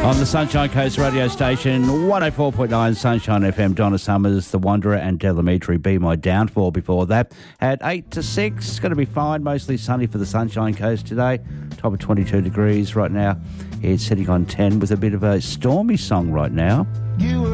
On the Sunshine Coast radio station, 104.9 Sunshine FM, Donna Summers, The Wanderer and Delamitri, Be My Downfall before that. At 8 to 6, it's going to be fine, mostly sunny for the Sunshine Coast today. Top of 22 degrees right now. It's sitting on 10 with a bit of a stormy song right now.